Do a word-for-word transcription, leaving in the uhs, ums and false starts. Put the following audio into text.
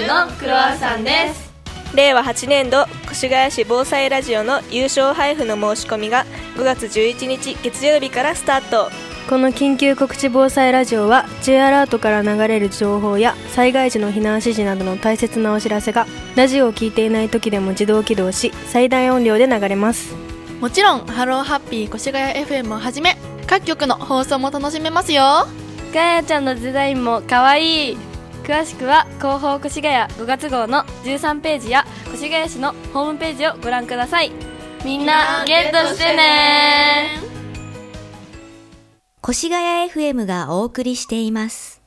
のクロワッサンです。 れいわはちねんど越谷市防災ラジオの優勝配布の申し込みがごがつじゅういちにち月曜日からスタート。 この緊急告知防災ラジオは J アラートから流れる情報や災害時の避難指示などの大切なお知らせがラジオを聞いていない時でも自動起動し最大音量で流れます。 もちろんハローハッピー越谷 エフエム をはじめ各局の放送も楽しめますよ。 ガヤちゃんのデザインもかわいい。詳しくは広報越谷ごがつ号のじゅうさんページや越谷市のホームページをご覧ください。みんなゲットしてね。 越谷 エフエム がお送りしています。